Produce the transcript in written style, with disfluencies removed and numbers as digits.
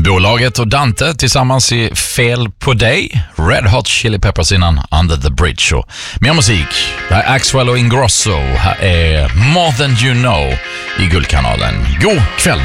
Bolaget och Dante tillsammans i Fel på dig. Red Hot Chili Peppers innan Under the Bridge. Och mer musik. Det här är Axwell och Ingrosso. Här är More Than You Know i Guldkanalen. God kväll.